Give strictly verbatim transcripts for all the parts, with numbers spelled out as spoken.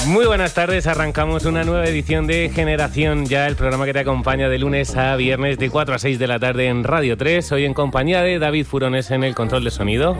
Muy buenas tardes, arrancamos una nueva edición de Generación Ya, el programa que te acompaña de lunes a viernes de cuatro a seis de la tarde en Radio tres, hoy en compañía de David Furones en el control de sonido.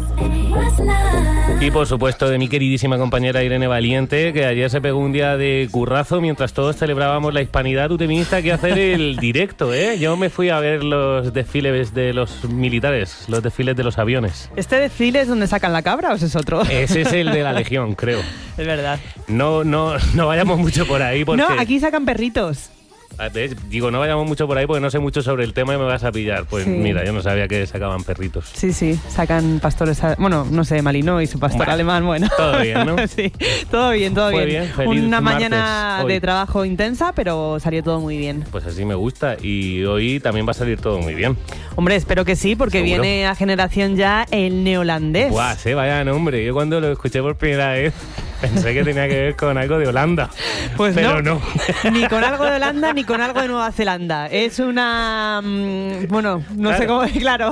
Y por supuesto de mi queridísima compañera Irene Valiente, que ayer se pegó un día de currazo mientras todos celebrábamos la hispanidad. Tú te viniste aquí a hacer el directo, ¿eh? Yo me fui a ver los desfiles de los militares, los desfiles de los aviones. ¿Este desfile es donde sacan la cabra o ese es otro? Ese es el de la Legión, creo. Es verdad. No, no, no vayamos mucho por ahí porque... No, aquí sacan perritos. Digo, no vayamos mucho por ahí porque no sé mucho sobre el tema y me vas a pillar. Pues sí. Mira, yo no sabía que sacaban perritos. Sí, sí, sacan pastores, a... bueno, no sé, Malinois y su pastor bueno, alemán, bueno. Todo bien, ¿no? Sí, todo bien, todo Fue bien. bien. Feliz Una martes, mañana hoy. de trabajo intensa, pero salió todo muy bien. Pues así me gusta y hoy también va a salir todo muy bien. Hombre, espero que sí, porque ¿Seguro? Viene a Generación Ya el neolandés. Buah, sí, vaya nombre. Yo cuando lo escuché por primera vez pensé que tenía que ver con algo de Holanda. Pues pero no, no. Ni con algo de Holanda ni con algo de Nueva Zelanda. Es una... Mmm, bueno, no claro. sé cómo... Claro.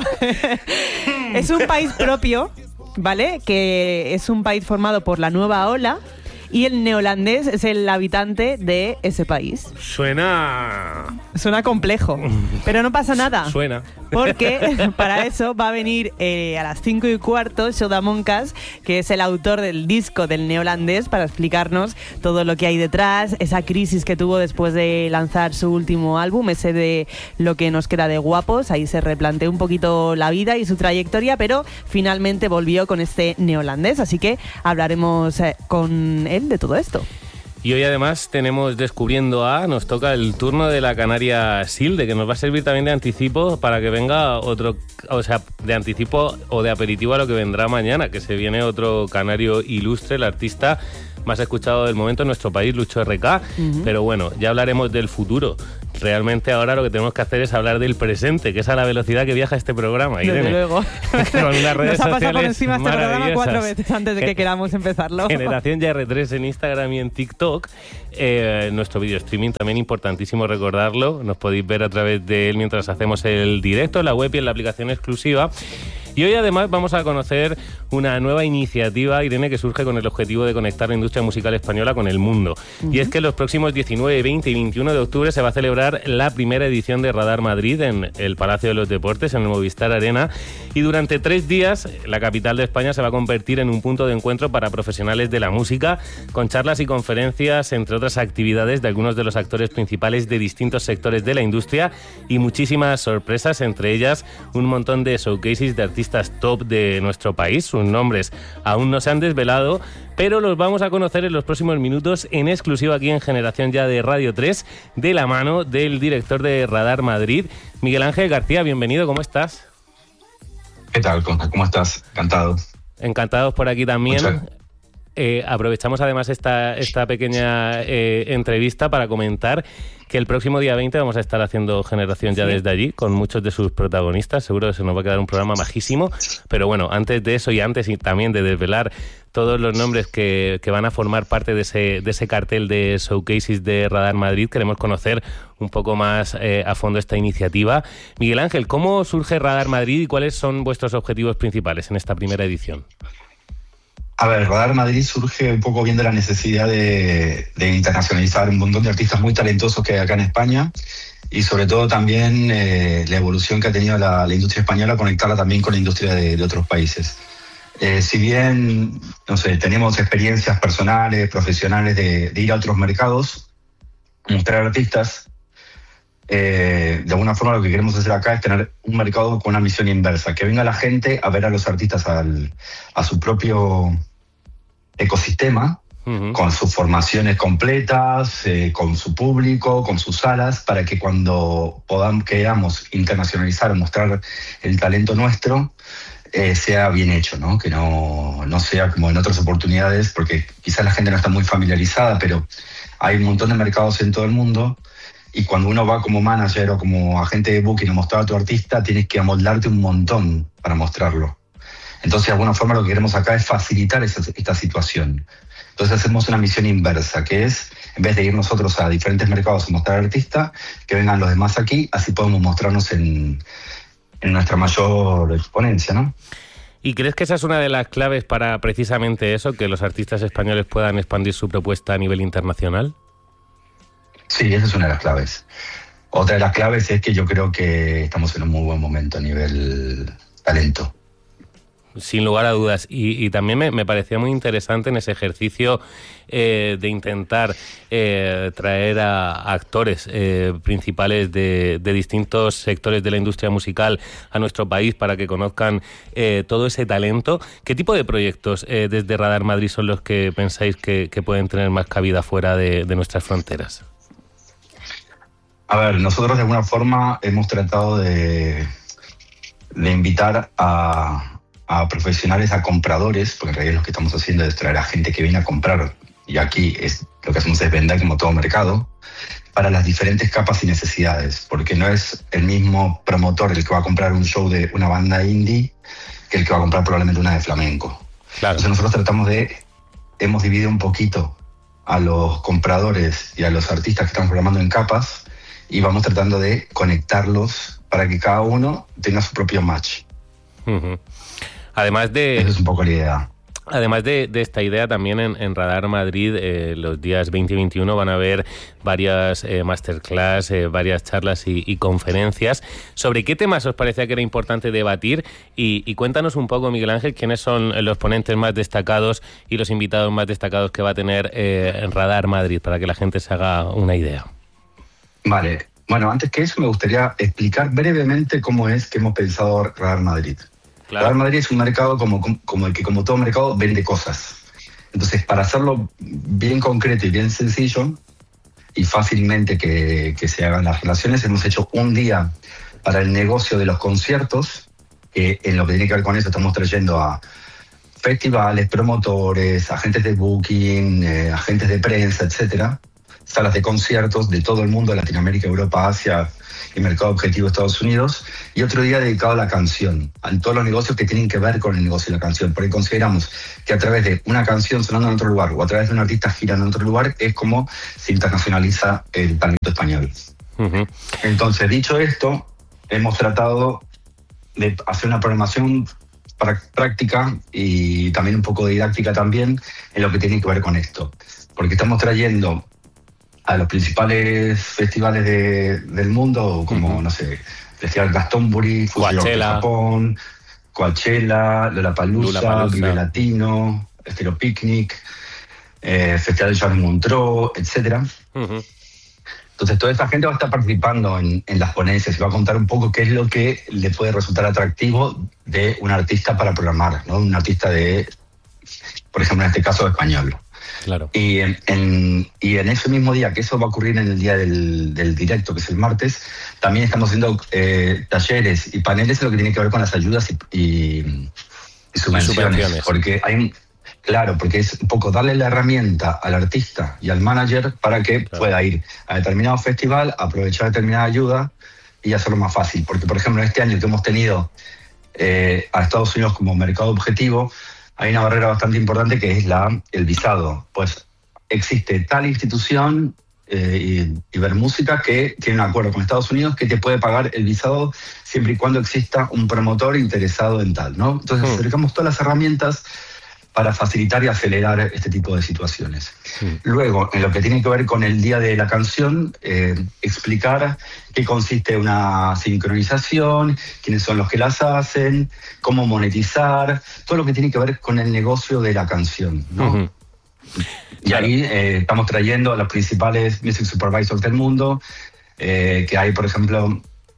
Es un país propio, ¿vale? Que es un país formado por la nueva ola y el neolandés es el habitante de ese país. Suena... Suena complejo, pero no pasa nada. Suena. Porque para eso va a venir eh, a las cinco y cuarto Shoda Monkas, que es el autor del disco del neolandés, para explicarnos todo lo que hay detrás, esa crisis que tuvo después de lanzar su último álbum, ese de Lo que nos queda de guapos. Ahí se replanteó un poquito la vida y su trayectoria, pero finalmente volvió con este neolandés, así que hablaremos eh, con él de todo esto. Y hoy además tenemos Descubriendo A, nos toca el turno de la canaria Silde, que nos va a servir también de anticipo para que venga otro, o sea, de anticipo o de aperitivo a lo que vendrá mañana, que se viene otro canario ilustre, el artista más escuchado del momento en nuestro país, Lucho R K, uh-huh. Pero bueno, ya hablaremos del futuro. Realmente ahora lo que tenemos que hacer es hablar del presente, que es a la velocidad que viaja este programa, Irene. Desde luego. Con las redes Nos ha pasado sociales por encima este programa cuatro veces antes de que Gen- queramos empezarlo. Generación Ya R tres en Instagram y en TikTok. Eh, nuestro video streaming también importantísimo recordarlo. Nos podéis ver a través de él mientras hacemos el directo en la web y en la aplicación exclusiva. Y hoy además vamos a conocer una nueva iniciativa, Irene, que surge con el objetivo de conectar la industria musical española con el mundo. Uh-huh. Y es que los próximos diecinueve, veinte y veintiuno de octubre se va a celebrar la primera edición de Radar Madrid en el Palacio de los Deportes, en el Movistar Arena. Y durante tres días, la capital de España se va a convertir en un punto de encuentro para profesionales de la música, con charlas y conferencias, entre otras actividades de algunos de los actores principales de distintos sectores de la industria y muchísimas sorpresas, entre ellas un montón de showcases de artistas top de nuestro país. Sus nombres aún no se han desvelado, pero los vamos a conocer en los próximos minutos en exclusiva aquí en Generación Ya de Radio tres, de la mano del director de Radar Madrid, Miguel Ángel García. Bienvenido, ¿cómo estás? ¿Qué tal? ¿Cómo estás? Encantado. Encantados por aquí también. Muchas... Eh, aprovechamos además esta, esta pequeña eh, entrevista para comentar que el próximo día veinte vamos a estar haciendo Generación Ya sí. desde allí, con muchos de sus protagonistas. Seguro que se nos va a quedar un programa majísimo. Pero bueno, antes de eso y antes y también de desvelar todos los nombres que, que van a formar parte de ese, de ese cartel de showcases de Radar Madrid, queremos conocer un poco más eh, a fondo esta iniciativa. Miguel Ángel, ¿cómo surge Radar Madrid y cuáles son vuestros objetivos principales en esta primera edición? A ver, Radar Madrid surge un poco bien de la necesidad de, de internacionalizar un montón de artistas muy talentosos que hay acá en España y sobre todo también eh, la evolución que ha tenido la, la industria española, conectarla también con la industria de, de otros países. Eh, si bien, no sé, tenemos experiencias personales, profesionales de, de ir a otros mercados, mostrar artistas, eh, de alguna forma lo que queremos hacer acá es tener un mercado con una misión inversa, que venga la gente a ver a los artistas al, a su propio ecosistema, uh-huh. con sus formaciones completas, eh, con su público, con sus salas, para que cuando podamos, queramos internacionalizar o mostrar el talento nuestro, eh, sea bien hecho, ¿no? Que no, no sea como en otras oportunidades, porque quizás la gente no está muy familiarizada, pero hay un montón de mercados en todo el mundo. Y cuando uno va como manager o como agente de booking a mostrar a tu artista, tienes que amoldarte un montón para mostrarlo. Entonces, de alguna forma, lo que queremos acá es facilitar esa, esta situación. Entonces, hacemos una misión inversa, que es, en vez de ir nosotros a diferentes mercados a mostrar al artista, que vengan los demás aquí, así podemos mostrarnos en, en nuestra mayor exponencia, ¿no? ¿Y crees que esa es una de las claves para precisamente eso, que los artistas españoles puedan expandir su propuesta a nivel internacional? Sí, esa es una de las claves. Otra de las claves es que yo creo que estamos en un muy buen momento a nivel talento. Sin lugar a dudas. Y, y también me, me parecía muy interesante en ese ejercicio eh, de intentar eh, traer a, a actores eh, principales de, de distintos sectores de la industria musical a nuestro país para que conozcan eh, todo ese talento. ¿Qué tipo de proyectos eh, desde Radar Madrid son los que pensáis que, que pueden tener más cabida fuera de, de nuestras fronteras? A ver, nosotros de alguna forma hemos tratado de, de invitar a... a profesionales, a compradores, porque en realidad lo que estamos haciendo es traer a gente que viene a comprar, y aquí es, lo que hacemos es vender como todo mercado, para las diferentes capas y necesidades, porque no es el mismo promotor el que va a comprar un show de una banda indie que el que va a comprar probablemente una de flamenco. Claro. Entonces nosotros tratamos de, hemos dividido un poquito a los compradores y a los artistas que estamos programando en capas, y vamos tratando de conectarlos para que cada uno tenga su propio match. Uh-huh. Además de... Esa es un poco la idea. Además de, de esta idea, también en, en Radar Madrid, eh, los días veinte y veintiuno van a haber varias eh, masterclass, eh, varias charlas y, y conferencias. ¿Sobre qué temas os parecía que era importante debatir? Y, y cuéntanos un poco, Miguel Ángel, quiénes son los ponentes más destacados y los invitados más destacados que va a tener eh, en Radar Madrid, para que la gente se haga una idea. Vale. Bueno, antes que eso me gustaría explicar brevemente cómo es que hemos pensado Radar Madrid. Claro. Radar Madrid es un mercado como, como el que, como todo mercado, vende cosas. Entonces, para hacerlo bien concreto y bien sencillo y fácilmente que, que se hagan las relaciones, hemos hecho un día para el negocio de los conciertos, que en lo que tiene que ver con eso estamos trayendo a festivales, promotores, agentes de booking, eh, agentes de prensa, etcétera, salas de conciertos de todo el mundo, Latinoamérica, Europa, Asia y mercado objetivo Estados Unidos, y otro día dedicado a la canción, a todos los negocios que tienen que ver con el negocio de la canción, porque consideramos que a través de una canción sonando en otro lugar o a través de un artista girando en otro lugar es como se internacionaliza el talento español. Uh-huh. Entonces, dicho esto, hemos tratado de hacer una programación práctica y también un poco didáctica también en lo que tiene que ver con esto, porque estamos trayendo a los principales festivales de, del mundo, como, uh-huh. no sé, Festival Glastonbury, Coachella, Japón, Coachella, Lollapalooza, Vive Latino, Estéreo Picnic, eh, Festival de Jazz Montreux, etcétera. Uh-huh. Entonces, toda esta gente va a estar participando en, en las ponencias y va a contar un poco qué es lo que le puede resultar atractivo de un artista para programar, ¿no? Un artista de, por ejemplo, en este caso, español. Claro. Y en, en, y en ese mismo día, que eso va a ocurrir en el día del, del directo, que es el martes, también estamos haciendo eh, talleres y paneles en lo que tiene que ver con las ayudas y, y, y subvenciones. Porque hay, claro, porque es un poco darle la herramienta al artista y al manager para que claro. pueda ir a determinado festival, aprovechar determinada ayuda y hacerlo más fácil. Porque, por ejemplo, en este año que hemos tenido eh, a Estados Unidos como mercado objetivo, hay una barrera bastante importante que es la, el visado. Pues existe tal institución, eh, Ibermúsica, que tiene un acuerdo con Estados Unidos que te puede pagar el visado siempre y cuando exista un promotor interesado en tal, ¿no? Entonces mm. acercamos todas las herramientas para facilitar y acelerar este tipo de situaciones. Sí. Luego, en lo que tiene que ver con el Día de la Canción, eh, explicar qué consiste una sincronización, quiénes son los que las hacen, cómo monetizar, todo lo que tiene que ver con el negocio de la canción, ¿no? Uh-huh. Y claro. ahí eh, estamos trayendo a los principales music supervisors del mundo, eh, que hay, por ejemplo,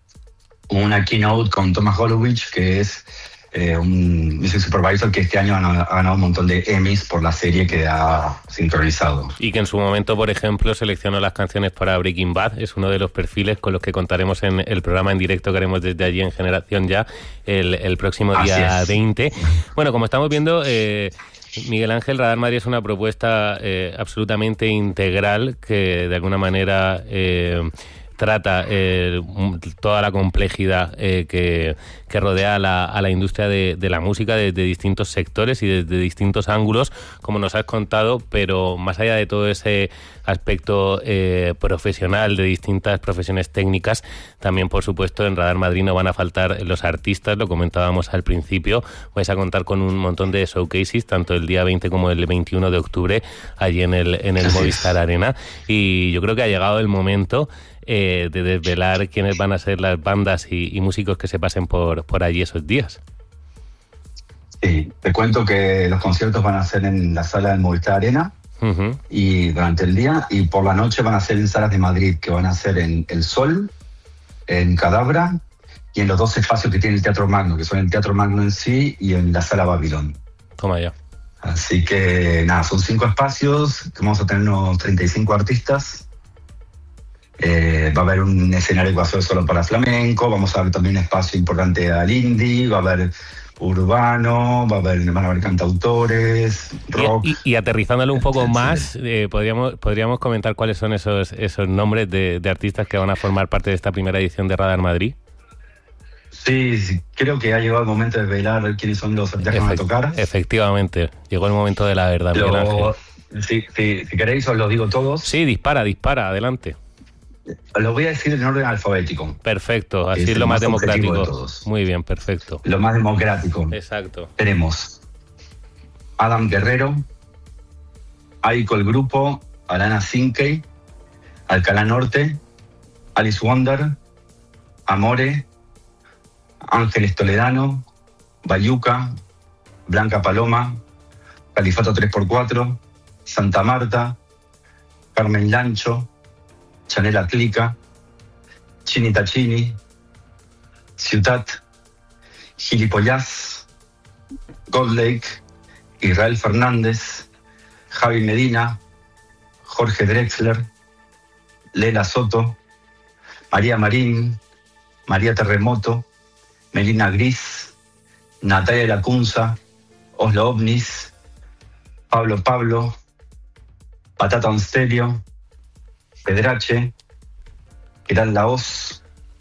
una keynote con Thomas Hollowich, que es Eh, un music supervisor que este año ha, ha ganado un montón de Emmys por la serie que ha sincronizado. Y que en su momento, por ejemplo, seleccionó las canciones para Breaking Bad. Es uno de los perfiles con los que contaremos en el programa en directo que haremos desde allí en Generación Ya el, el próximo día veinte. Bueno, como estamos viendo, eh, Miguel Ángel, Radar Madrid es una propuesta eh, absolutamente integral que de alguna manera... Eh, trata eh, toda la complejidad eh, que, que rodea a la, a la industria de, de la música desde distintos sectores y desde distintos ángulos, como nos has contado, pero más allá de todo ese aspecto eh, profesional de distintas profesiones técnicas, también por supuesto en Radar Madrid no van a faltar los artistas, lo comentábamos al principio. Vais a contar con un montón de showcases, tanto el día veinte como el veintiuno de octubre, allí en el, en el Movistar Arena, y yo creo que ha llegado el momento eh, de desvelar quiénes van a ser las bandas y, y músicos que se pasen por, por allí esos días. Sí, te cuento que los conciertos van a ser en la sala del Movistar Arena. Uh-huh. Y durante el día, y por la noche van a ser en salas de Madrid, que van a ser en El Sol, en Cadabra y en los dos espacios que tiene el Teatro Magno, que son el Teatro Magno en sí y en la Sala Babilón. Toma ya. Así que nada, son cinco espacios, que vamos a tener unos treinta y cinco artistas. Eh, va a haber un escenario que va a ser solo para flamenco, vamos a ver también un espacio importante al indie, va a haber urbano, va a haber, van a haber cantautores, rock. Y, y, y aterrizándolo un poco más, eh, podríamos, podríamos comentar cuáles son esos, esos nombres de, de artistas que van a formar parte de esta primera edición de Radar Madrid. Sí, sí, creo que ha llegado el momento de velar quiénes son los artistas que van a tocar. Efectivamente, llegó el momento de la verdad, lo, Miguel Ángel. Si, si, si queréis os los digo todos. Sí, dispara, dispara, adelante. Lo voy a decir en orden alfabético. Perfecto, así es, es lo más, más democrático. Muy bien, perfecto. Lo más democrático. Exacto. Tenemos Adam Guerrero, Aiko el Grupo, Alana Sinkey, Alcalá Norte, Alice Wonder, Amore, Ángeles Toledano, Bayuca, Blanca Paloma, Califato tres por cuatro, Santa Marta, Carmen Lancho, Chanela Clica, Chini Tachini, Ciutat, Gilipollas, Godlake, Israel Fernández, Javi Medina, Jorge Drexler, Lela Soto, María Marín, María Terremoto, Melina Gris, Natalia Lacunza, Oslo Ovnis, Pablo Pablo, Patata on Stereo, Pedrache, Gerald Laos,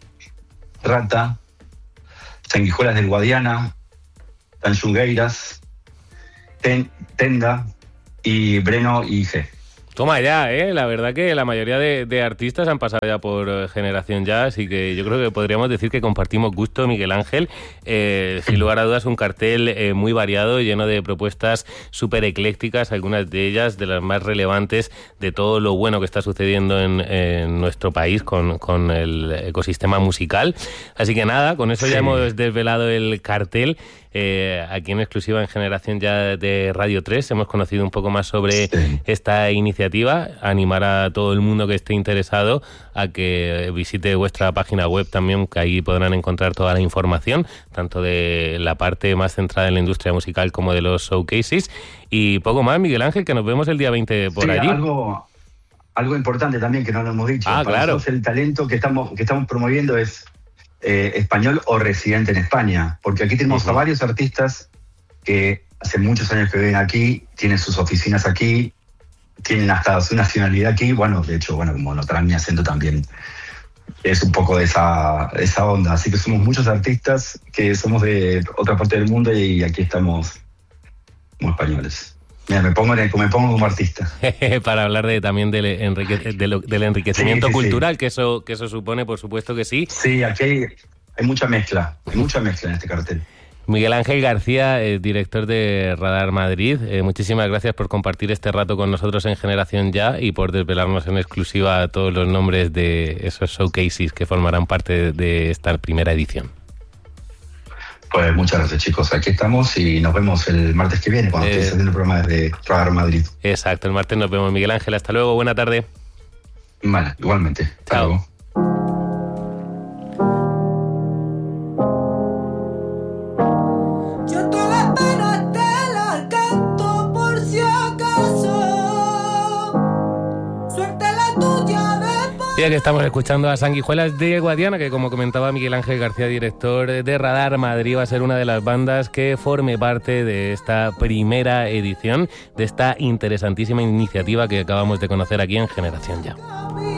Rata, Sanguijuelas del Guadiana, Tanchungueiras, Ten, Tenda y Breno y G. Toma ya, ¿eh? La verdad que la mayoría de, de artistas han pasado ya por eh, Generación Ya, así que yo creo que podríamos decir que compartimos gusto, Miguel Ángel. Eh, sin lugar a dudas, un cartel eh, muy variado, lleno de propuestas súper eclécticas, algunas de ellas de las más relevantes de todo lo bueno que está sucediendo en, en nuestro país con, con el ecosistema musical. Así que nada, con eso sí. Ya hemos desvelado el cartel. Eh, aquí en exclusiva en Generación Ya de Radio tres hemos conocido un poco más sobre sí. esta iniciativa, animar a todo el mundo que esté interesado a que visite vuestra página web también, que ahí podrán encontrar toda la información, tanto de la parte más centrada en la industria musical como de los showcases, y poco más, Miguel Ángel, que nos vemos el día veinte por sí, allí. Algo, algo importante también que no lo hemos dicho, ah, para claro. nosotros el talento que estamos, que estamos promoviendo es Eh, español o residente en España, porque aquí tenemos uh-huh. a varios artistas que hace muchos años que viven aquí, tienen sus oficinas aquí, tienen hasta su nacionalidad aquí, bueno, de hecho, bueno, como notarán mi acento también es un poco de esa, esa onda, así que somos muchos artistas que somos de otra parte del mundo y aquí estamos como españoles. Mira, me pongo, me pongo como artista. Para hablar de, también del, enrique, de lo, del enriquecimiento sí, sí, cultural, sí. Que, eso, que eso supone, por supuesto que sí. Sí, aquí hay, hay mucha mezcla, hay mucha mezcla en este cartel. Miguel Ángel García, eh, director de Radar Madrid, eh, muchísimas gracias por compartir este rato con nosotros en Generación Ya y por desvelarnos en exclusiva todos los nombres de esos showcases que formarán parte de, de esta primera edición. Pues muchas gracias, chicos. Aquí estamos y nos vemos el martes que viene cuando eh, estéis haciendo el programa desde Radar Madrid. Exacto, el martes nos vemos. Miguel Ángel, hasta luego, buena tarde. Vale, igualmente. Hasta Chao. luego. Ya que estamos escuchando a Sanguijuelas de Guadiana, que como comentaba Miguel Ángel García, director de Radar Madrid, va a ser una de las bandas que forme parte de esta primera edición, de esta interesantísima iniciativa que acabamos de conocer aquí en Generación Ya.